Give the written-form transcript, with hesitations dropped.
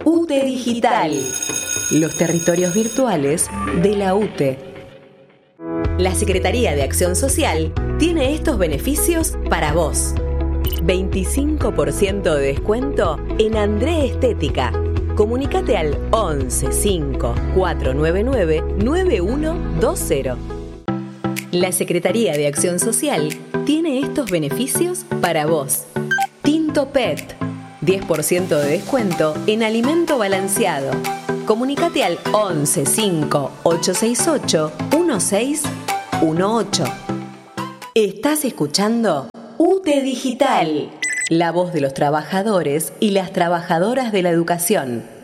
UTE Digital, los territorios virtuales de la UTE. La Secretaría de Acción Social tiene estos beneficios para vos. 25% de descuento en André Estética. Comunícate al 11 5 499 9120. La Secretaría de Acción Social tiene estos beneficios para vos. Tinto PET. 10% de descuento en alimento balanceado. Comunícate al 11 5 868 1618. Estás escuchando UTE Digital, la voz de los trabajadores y las trabajadoras de la educación.